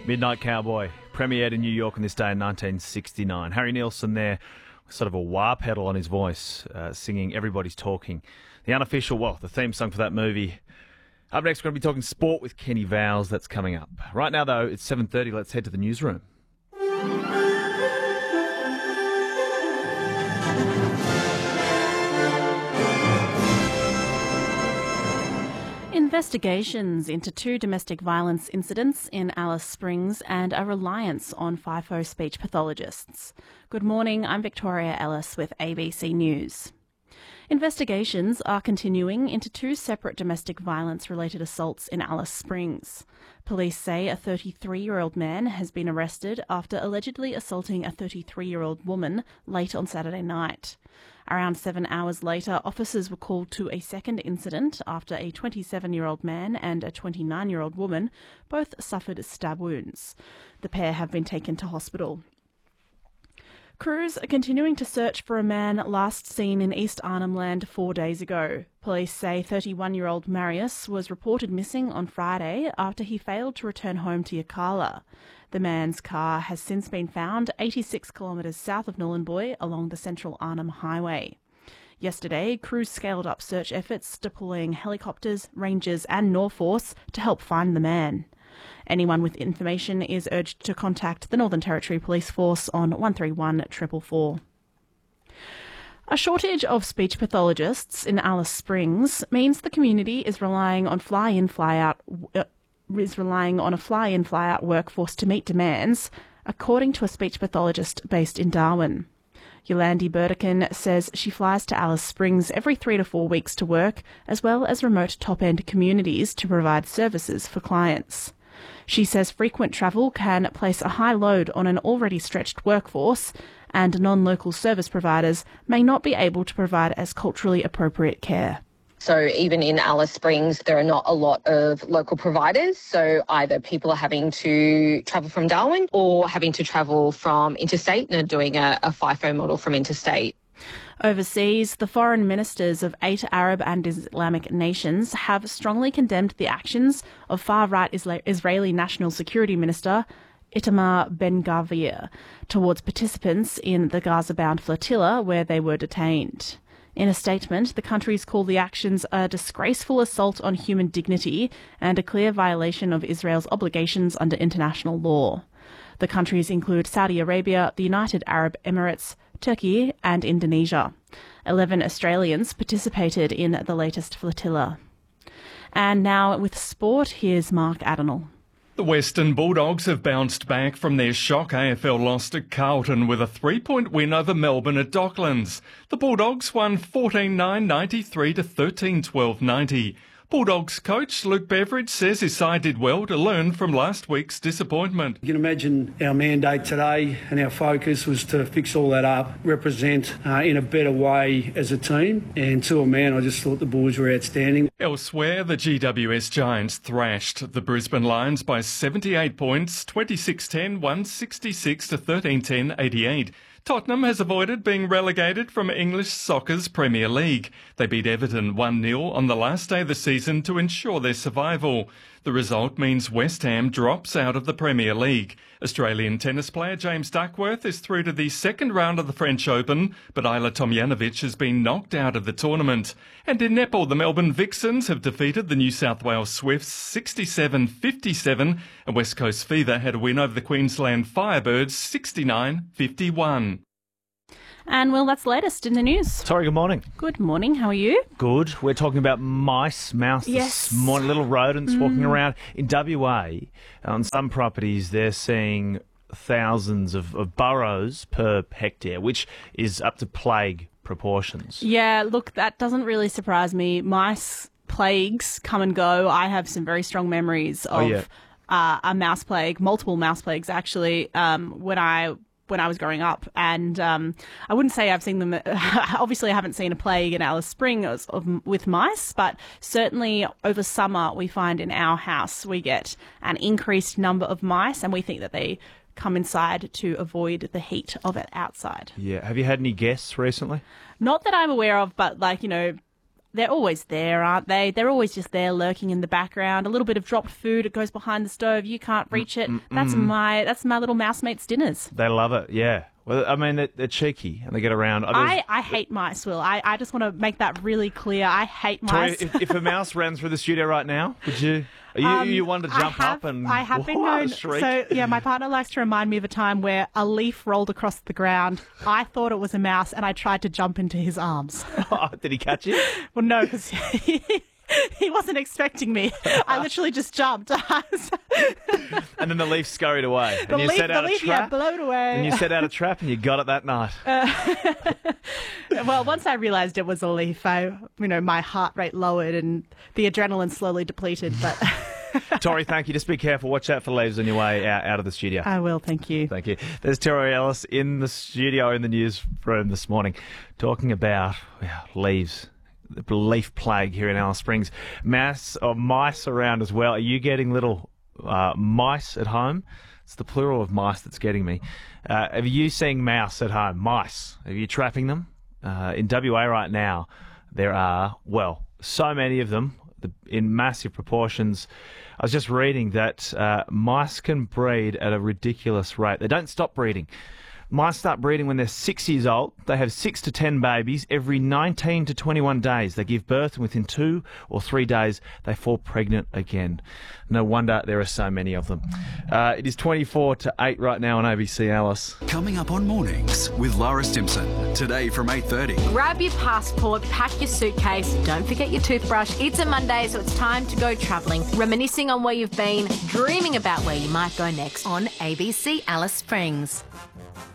Midnight Cowboy premiered in New York on this day in 1969. Harry Nilsson there, sort of a wah pedal on his voice, singing Everybody's Talking. The unofficial, the theme song for that movie. Up next, we're going to be talking sport with Kenny Vowles. That's coming up. Right now, though, it's 7:30. Let's head to the newsroom. Investigations into 2 domestic violence incidents in Alice Springs and a reliance on FIFO speech pathologists. Good morning, I'm Victoria Ellis with ABC News. Investigations are continuing into 2 separate domestic violence-related assaults in Alice Springs. Police say a 33-year-old man has been arrested after allegedly assaulting a 33-year-old woman late on Saturday night. Around 7 hours later, officers were called to a second incident after a 27-year-old man and a 29-year-old woman both suffered stab wounds. The pair have been taken to hospital. Crews are continuing to search for a man last seen in East Arnhem Land 4 days ago. Police say 31-year-old Marius was reported missing on Friday after he failed to return home to Yirrkala. The man's car has since been found 86 kilometres south of Nhulunbuy along the Central Arnhem Highway. Yesterday, crews scaled up search efforts, deploying helicopters, rangers and Norforce to help find the man. Anyone with information is urged to contact the Northern Territory Police Force on 131 444. A shortage of speech pathologists in Alice Springs means the community is relying on a fly-in, fly-out workforce to meet demands, according to a speech pathologist based in Darwin. Yolandi Burdekin says she flies to Alice Springs every 3 to 4 weeks to work, as well as remote top-end communities to provide services for clients. She says frequent travel can place a high load on an already stretched workforce, and non-local service providers may not be able to provide as culturally appropriate care. So even in Alice Springs, there are not a lot of local providers. So either people are having to travel from Darwin or having to travel from interstate and are doing a FIFO model from interstate. Overseas, the foreign ministers of 8 Arab and Islamic nations have strongly condemned the actions of far-right Israeli National Security Minister Itamar Ben-Gvir towards participants in the Gaza-bound flotilla where they were detained. In a statement, the countries call the actions a disgraceful assault on human dignity and a clear violation of Israel's obligations under international law. The countries include Saudi Arabia, the United Arab Emirates, Turkey and Indonesia. 11 Australians participated in the latest flotilla. And now with sport, here's Mark Adenall. The Western Bulldogs have bounced back from their shock AFL loss to Carlton with a 3-point win over Melbourne at Docklands. The Bulldogs won 14-9-93 to 13-12-90. Bulldogs coach Luke Beveridge says his side did well to learn from last week's disappointment. You can imagine our mandate today and our focus was to fix all that up, represent in a better way as a team, and to a man I just thought the Bulls were outstanding. Elsewhere, the GWS Giants thrashed the Brisbane Lions by 78 points, 26-10, 166 to 13-10, 88. Tottenham has avoided being relegated from English soccer's Premier League. They beat Everton 1-0 on the last day of the season to ensure their survival. The result means West Ham drops out of the Premier League. Australian tennis player James Duckworth is through to the second round of the French Open, but Ajla Tomljanovic has been knocked out of the tournament. And in netball, the Melbourne Vixens have defeated the New South Wales Swifts 67-57, and West Coast Fever had a win over the Queensland Firebirds 69-51. And well, that's the latest in the news. Sorry, good morning. Good morning, how are you? Good. We're talking about mice, mouse, Yes. this morning, little rodents walking around. In WA, on some properties, they're seeing thousands of burrows per hectare, which is up to plague proportions. Yeah, look, that doesn't really surprise me. Mice plagues come and go. I have some very strong memories of a mouse plague, multiple mouse plagues actually, when I was growing up. And I wouldn't say I've seen them. Obviously, I haven't seen a plague in Alice Springs with mice, but certainly over summer we find in our house we get an increased number of mice, and we think that they come inside to avoid the heat of it outside. Yeah. Have you had any guests recently? Not that I'm aware of, but they're always there, aren't they? They're always just there lurking in the background. A little bit of dropped food, it goes behind the stove. You can't reach it. That's my little mousemates' dinners. They love it, yeah. Well, I mean, they're cheeky and they get around. I hate mice, Will. I just want to make that really clear. I hate mice. Tori, if a mouse ran through the studio right now, would you? You want to jump up and I have been known. Shriek? So yeah, my partner likes to remind me of a time where a leaf rolled across the ground. I thought it was a mouse, and I tried to jump into his arms. Oh, did he catch you? Well, no, because he wasn't expecting me. I literally just jumped. And then the leaf scurried away. The leaf blown away. And you set out a trap and you got it that night. Well, once I realised it was a leaf, my heart rate lowered and the adrenaline slowly depleted. But Tori, thank you. Just be careful. Watch out for leaves on your way out of the studio. I will, thank you. Thank you. There's Tori Ellis in the studio in the newsroom this morning talking about leaves. The leaf plague here in Alice Springs. Mice around as well. Are you getting little mice at home? It's the plural of mice that's getting me. Are you seeing mouse at home? Mice. Are you trapping them? In WA right now, there are, so many of them in massive proportions. I was just reading that mice can breed at a ridiculous rate. They don't stop breeding. Mice start breeding when they're 6 years old. They have 6 to 10 babies every 19 to 21 days. They give birth, and within 2 or 3 days, they fall pregnant again. No wonder there are so many of them. It is 24 to 8 right now on ABC Alice. Coming up on Mornings with Lara Stimson. Today from 8:30. Grab your passport, pack your suitcase, don't forget your toothbrush. It's a Monday, so it's time to go travelling, reminiscing on where you've been, dreaming about where you might go next on ABC Alice Springs.